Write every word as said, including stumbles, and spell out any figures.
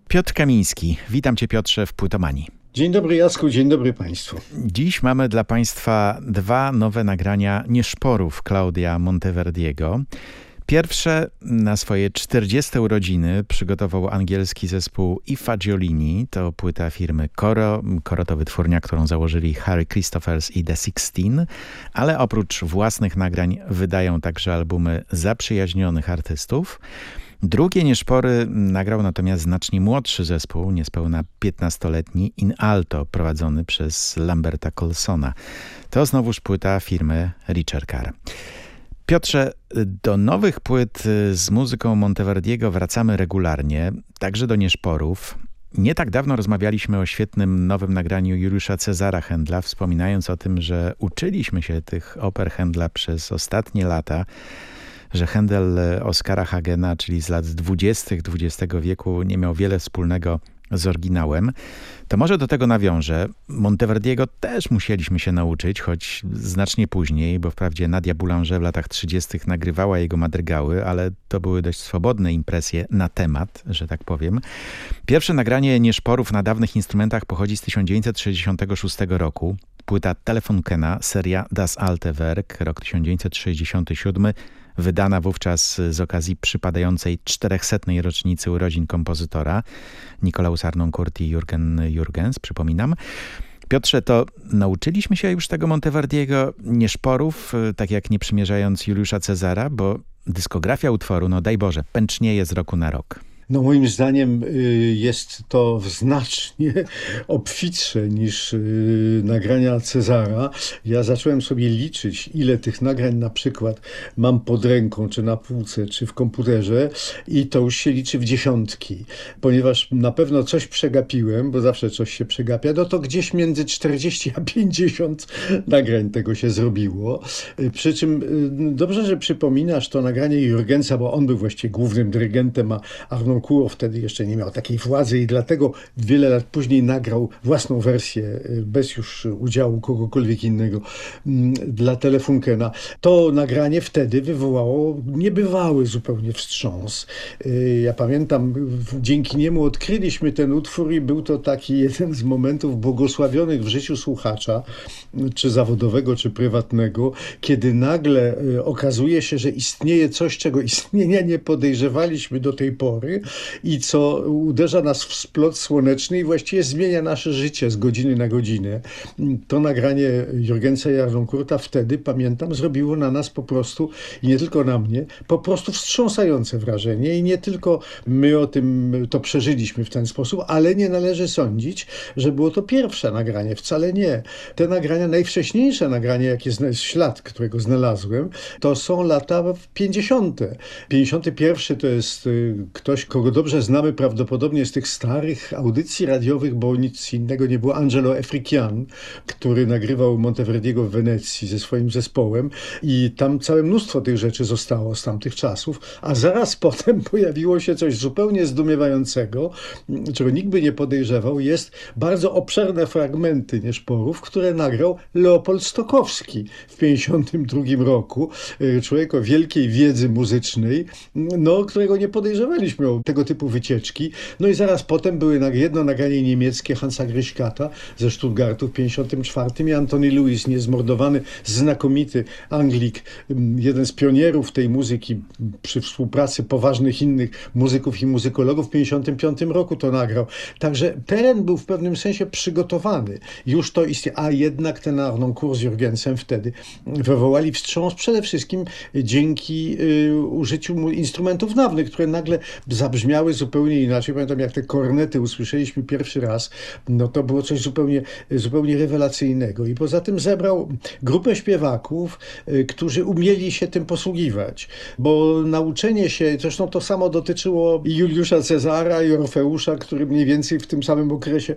Piotr Kamiński. Witam Cię, Piotrze, w Płytomanii. Dzień dobry, Jacku, dzień dobry Państwu. Dziś mamy dla Państwa dwa nowe nagrania nieszporów Claudia Monteverdiego. Pierwsze na swoje czterdzieste urodziny przygotował angielski zespół I Fagiolini. To płyta firmy Coro. Coro to wytwórnia, którą założyli Harry Christophers i The Sixteen. Ale oprócz własnych nagrań wydają także albumy zaprzyjaźnionych artystów. Drugie nieszpory nagrał natomiast znacznie młodszy zespół, niespełna piętnastoletni In Alto, prowadzony przez Lamberta Colsona. To znowuż płyta firmy Richer Carr. Piotrze, do nowych płyt z muzyką Monteverdiego wracamy regularnie, także do nieszporów. Nie tak dawno rozmawialiśmy o świetnym nowym nagraniu Juliusza Cezara Händla, wspominając o tym, że uczyliśmy się tych oper Händla przez ostatnie lata, że Händel Oskara Hagena, czyli z lat dwudziestych dwudziestego wieku, nie miał wiele wspólnego z oryginałem. To może do tego nawiążę. Monteverdiego też musieliśmy się nauczyć, choć znacznie później, bo wprawdzie Nadia Boulanger w latach trzydziestych nagrywała jego madrygały, ale to były dość swobodne impresje na temat, że tak powiem. Pierwsze nagranie nieszporów na dawnych instrumentach pochodzi z tysiąc dziewięćset sześćdziesiątego szóstego roku. Płyta Telefunkena, seria Das Alte Werk, rok tysiąc dziewięćset sześćdziesiąty siódmy, wydana wówczas z okazji przypadającej czterechsetnej rocznicy urodzin kompozytora Nikolaus Harnoncourt i Jürgen Jürgens, przypominam. Piotrze, to nauczyliśmy się już tego Monteverdiego nieszporów, tak jak nie przymierzając Juliusza Cezara, bo dyskografia utworu, no daj Boże, pęcznieje z roku na rok. No moim zdaniem jest to znacznie obfitsze niż nagrania Cezara. Ja zacząłem sobie liczyć, ile tych nagrań na przykład mam pod ręką, czy na półce, czy w komputerze i to już się liczy w dziesiątki. Ponieważ na pewno coś przegapiłem, bo zawsze coś się przegapia, no to gdzieś między czterdzieści a pięćdziesiąt nagrań tego się zrobiło. Przy czym dobrze, że przypominasz to nagranie Jürgensa, bo on był właściwie głównym dyrygentem, a Harnoncourt wtedy jeszcze nie miał takiej władzy i dlatego wiele lat później nagrał własną wersję, bez już udziału kogokolwiek innego, dla Telefunkena. To nagranie wtedy wywołało niebywały zupełnie wstrząs. Ja pamiętam, dzięki niemu odkryliśmy ten utwór i był to taki jeden z momentów błogosławionych w życiu słuchacza, czy zawodowego, czy prywatnego, kiedy nagle okazuje się, że istnieje coś, czego istnienia nie podejrzewaliśmy do tej pory, i co uderza nas w splot słoneczny i właściwie zmienia nasze życie z godziny na godzinę. To nagranie Jürgensa i Harnoncourta wtedy, pamiętam, zrobiło na nas po prostu, i nie tylko na mnie, po prostu wstrząsające wrażenie i nie tylko my o tym to przeżyliśmy w ten sposób, ale nie należy sądzić, że było to pierwsze nagranie. Wcale nie. Te nagrania, najwcześniejsze nagranie, jakie ślad, którego znalazłem, to są lata pięćdziesiąte. pięćdziesiąty pierwszy to jest ktoś, kogo dobrze znamy prawdopodobnie z tych starych audycji radiowych, bo nic innego nie było, Angelo Efrikian, który nagrywał Monteverdiego w Wenecji ze swoim zespołem i tam całe mnóstwo tych rzeczy zostało z tamtych czasów, a zaraz potem pojawiło się coś zupełnie zdumiewającego, czego nikt by nie podejrzewał. Jest bardzo obszerne fragmenty nieszporów, które nagrał Leopold Stokowski w pięćdziesiątym drugim roku. Człowiek o wielkiej wiedzy muzycznej, no, którego nie podejrzewaliśmy o tego typu wycieczki. No i zaraz potem były jedno nagranie niemieckie Hansa Gryśkata ze Stuttgartu w pięćdziesiątym czwartym i Antony Lewis, niezmordowany, znakomity Anglik, jeden z pionierów tej muzyki przy współpracy poważnych innych muzyków i muzykologów w pięćdziesiątym piątym roku to nagrał. Także teren był w pewnym sensie przygotowany. Już to istnieje, a jednak ten Harnoncourt z Jürgensem wtedy wywołali wstrząs przede wszystkim dzięki y, użyciu instrumentów nawnych, które nagle zabrzmiały zupełnie inaczej. Pamiętam, jak te kornety usłyszeliśmy pierwszy raz, no to było coś zupełnie, zupełnie rewelacyjnego. I poza tym zebrał grupę śpiewaków, którzy umieli się tym posługiwać, bo nauczenie się, zresztą to samo dotyczyło i Juliusza Cezara, i Orfeusza, który mniej więcej w tym samym okresie